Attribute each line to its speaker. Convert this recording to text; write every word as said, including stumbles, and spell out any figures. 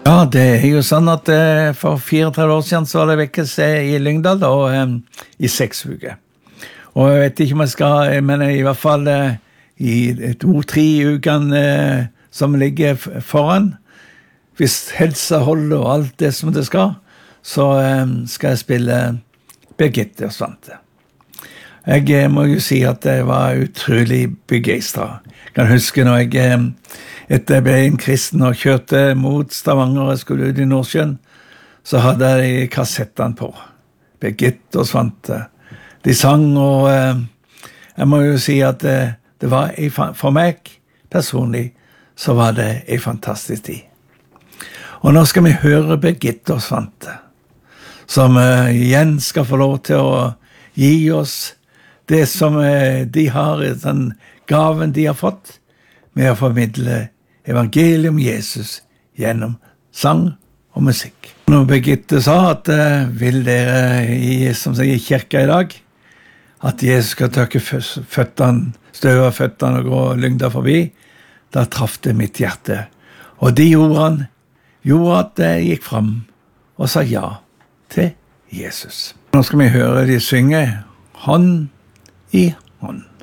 Speaker 1: Ja, det er jo sånn at eh, for treogfire år siden så var det vekkelse i Lyngdal da, eh, i seks uker. Og jeg vet ikke om jeg skal, men i hvert fall eh, i to-tre ukene eh, som ligger foran, hvis helsa holder og alt det som det skal, så eh, skal jeg spille Birgitte og Svante. Jeg eh, må jo si at jeg var utrolig begeistret. Jeg kan huske når jeg... Eh, Etter jeg ble en kristen og kjørte mot Stavanger og jeg skulle ut i Nordsjøen, så hadde jeg kassettene på. Birgitte og Svante. De sang, og eh, jeg må jo si at eh, det var, for meg personlig, så var det en fantastisk tid. Og nå skal vi høre Birgitte og Svante, som eh, igjen skal få lov til å gi oss det som eh, de har, den gaven de har fått, med å formidle evangelium Jesus gjennom sang og musikk. Når Birgitte sa at uh, vil dere i, som sier, i kirka i dag, at Jesus skal tørke føttene, støve føttene og gå Lyngdal forbi, da traff det mitt hjerte. Og de ordene gjorde at jeg gikk fram og sa ja til Jesus. Nå skal vi høre de synge hånd i hånd.